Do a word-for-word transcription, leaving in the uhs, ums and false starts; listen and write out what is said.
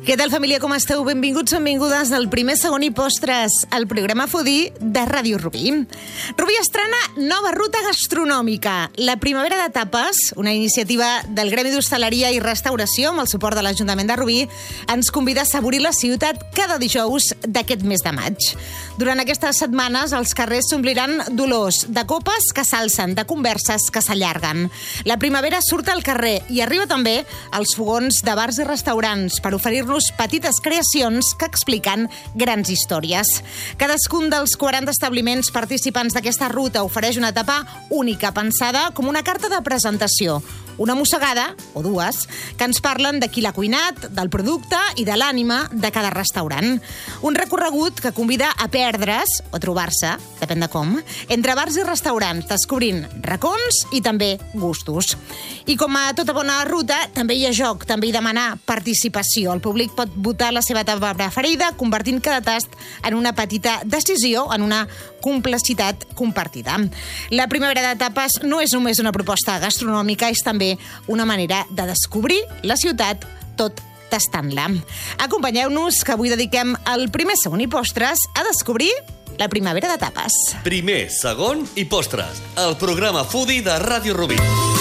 Què tal, família? Com esteu? Benvinguts, benvingudes al primer, segon i postres, el programa Foodie de Ràdio Rubí. Rubí estrena nova ruta gastronòmica, la primavera de tapes, una iniciativa del Gremi d'Hostaleria i Restauració amb el suport de l'Ajuntament de Rubí, ens convida a assaborir la ciutat cada dijous d'aquest mes de maig. Durant aquestes setmanes, els carrers s'ompliran d'olors, de copes que s'alcen, de converses que s'allarguen. La primavera surt al carrer i arriba també als fogons de bars i restaurants per oferir-nos petites creacions que expliquen grans històries. Cadascun dels quaranta establiments participants d'aquesta ruta ofereix una etapa única, pensada com una carta de presentació, una mossegada, o dues, que ens parlen de qui l'ha cuinat, del producte i de l'ànima de cada restaurant. Un recorregut que convida a perdre's, o trobar-se, depèn de com, entre bars i restaurants, descobrint racons i també gustos. I com a tota bona ruta, també hi ha joc, també hi demanar participació. El públic pot votar la seva etapa preferida, convertint cada tast en una petita decisió, en una complicitat compartida. La primavera de tapes no és només una proposta gastronòmica, és també una manera de descobrir la ciutat tot tastant-la. Acompanyeu-nos, que avui dediquem el primer, segon i postres a descobrir la primavera de tapes. Primer, segon i postres, el programa Foodie de Ràdio Rubí.